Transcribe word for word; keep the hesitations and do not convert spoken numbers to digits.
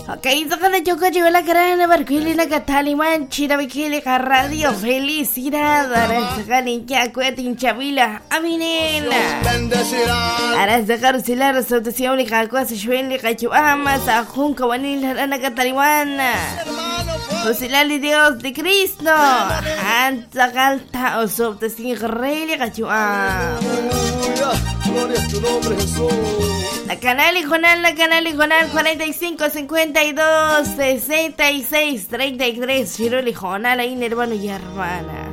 Ok, sacando choco, lleva la carana, barquili, la cataliman, chira, bikili, radio, felicidad, ahora sacar hincha, cueta, hincha, vila, aminena. Ahora sacar silar, sautación, y calcuas, shueli, cachuamas, a junca, vanilla, rana, cataliman. Osilali, Dios de Cristo, anta, galta, o sautación, rey, cachuamas. Gloria a tu nombre, Jesús. La canal y Jonal, la canal y Jonal, cuarenta y cinco, cincuenta y dos, sesenta y seis, treinta y tres. Chiroli Jonal, ahí, hermano y hermana.